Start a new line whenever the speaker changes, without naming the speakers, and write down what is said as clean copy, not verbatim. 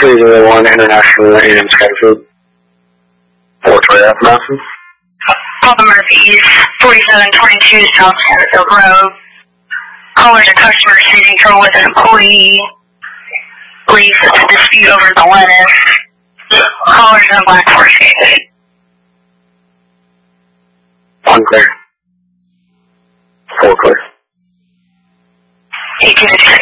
301 International in Skyfield. Portrait F. Mountain.
Papa Murphy's 4722 South Sandfield Road. Caller's a customer seizing control with an employee. Believes it's a dispute over the lettuce. Caller's in a black Ford Escape.
Unclear. 4 clear.
1856.